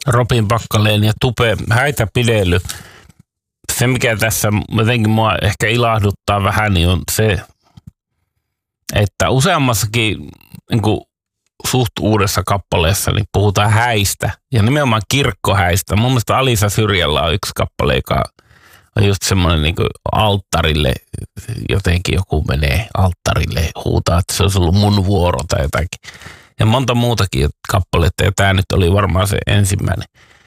Robin Packalén ja Tupe Häitäpidely. Se, mikä tässä jotenkin mua ehkä ilahduttaa vähän, niin on se, että useammassakin niin kuin suht uudessa kappaleessa niin puhutaan häistä ja nimenomaan kirkkohäistä. Mun mielestä Alisa Syrjällä on yksi kappale, joka on just semmoinen niin kuin alttarille, jotenkin joku menee alttarille huutaa, että se olisi ollut mun vuoro tai jotakin. Ja monta muutakin kappaletta, ja tämä nyt oli varmaan se ensimmäinen.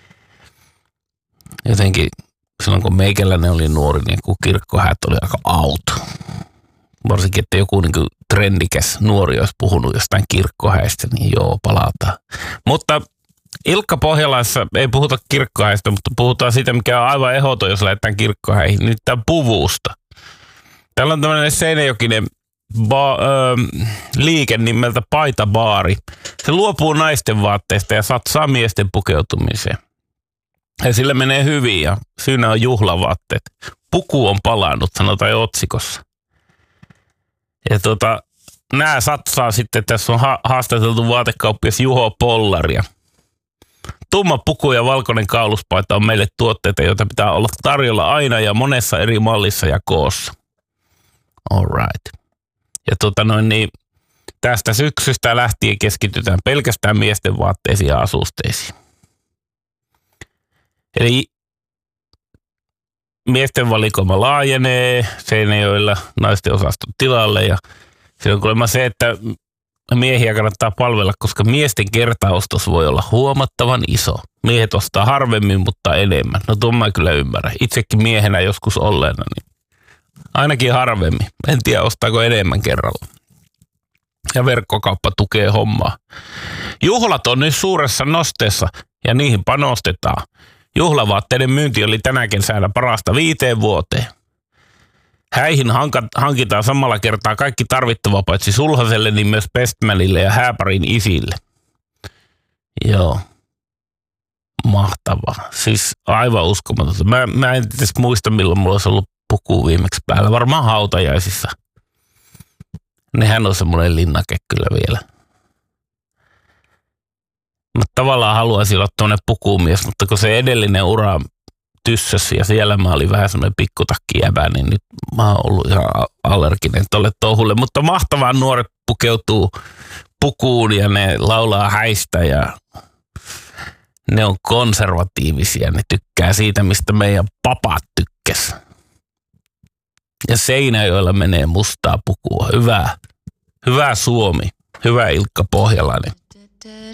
Jotenkin silloin kun meikäläinen oli nuori, niin kun kirkkohäät oli aika out. Varsinkin, että joku niin kuin trendikäs nuori olisi puhunut jostain kirkkohäistä, niin joo, palataan. Mutta Ilkka Pohjalaisessa ei puhuta kirkkohäistä, mutta puhutaan siitä, mikä on aivan ehdoton, jos lähdetään kirkkohäihin. Nyt tämä puvusta. Täällä on tämmöinen seinäjokinen liike nimeltä Paitabaari. Se luopuu naisten vaatteista ja satsaa miesten pukeutumiseen. Ja sillä menee hyvin ja syynä on juhlavaatteet. Puku on palannut, sanotaan jo otsikossa. Ja nämä satsaa sitten, tässä on haastateltu vaatekauppias Juho Pollaria. Tumma puku ja valkoinen kauluspaita on meille tuotteita, joita pitää olla tarjolla aina ja monessa eri mallissa ja koossa. All right. Ja niin tästä syksystä lähtien keskitytään pelkästään miesten vaatteisiin ja asusteisiin. Eli miesten valikoima laajenee Seinäjoella naisten osaston tilalle ja siinä on kuulemma se, että miehiä kannattaa palvella, koska miesten kertaostos voi olla huomattavan iso. Miehet ostaa harvemmin, mutta enemmän. No tuon mä kyllä ymmärrän. Itsekin miehenä joskus olleena, niin ainakin harvemmin. En tiedä, ostaako enemmän kerralla. Ja verkkokauppa tukee hommaa. Juhlat on nyt suuressa nosteessa ja niihin panostetaan. Juhlavaatteiden myynti oli tänä kesänä parasta 5 vuoteen. Häihin hankitaan samalla kertaa kaikki tarvittava paitsi sulhaselle, niin myös Pestmanille ja hääparin isille. Joo. Mahtavaa. Siis aivan uskomatonta. Mä en edes muista, milloin mulla olisi ollut puku viimeksi päällä. Varmaan hautajaisissa. Nehän on semmoinen linnake kyllä vielä. Mä tavallaan haluaisin olla tuonne pukumies, mutta kun se edellinen ura tyssäsi ja siellä mä olin vähän semmoinen pikkutakkijävä, niin nyt mä oon ollut ihan allerginen tolle touhulle. Mutta mahtavaa, nuoret pukeutuu pukuun ja ne laulaa häistä ja ne on konservatiivisia. Ne tykkää siitä, mistä meidän papat tykkäs. Ja Seinäjoella menee mustaa pukua. Hyvä Suomi. Hyvä Ilkka Pohjalainen.